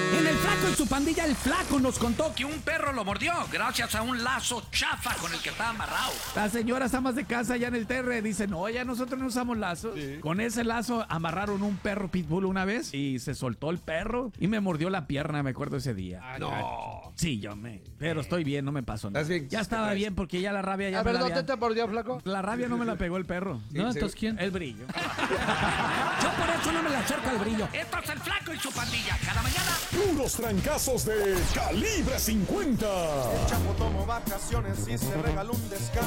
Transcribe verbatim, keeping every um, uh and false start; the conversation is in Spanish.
En el Flaco y su pandilla, el Flaco nos contó que un perro lo mordió gracias a un lazo chafa con el que estaba amarrado. Las señoras amas de casa allá en el Terre dicen, no, ya nosotros no usamos lazos. Sí. Con ese lazo amarraron un perro pitbull una vez y se soltó el perro y me mordió la pierna, me acuerdo ese día. Ah, no. Sí, yo me... Pero estoy bien, no me pasó nada. Bien? Ya estaba bien porque ya la rabia ya A me ver, la ¿dónde había... te mordió, Flaco? La rabia no me la pegó el perro. Sí, ¿No? sí. Entonces, ¿quién? El brillo. Yo por eso no me le acerco al brillo. Esto es el Flaco y su pandilla. Cada mañana... Puros trancazos de Calibre cincuenta. El Chapo tomó vacaciones y se regaló un descanso.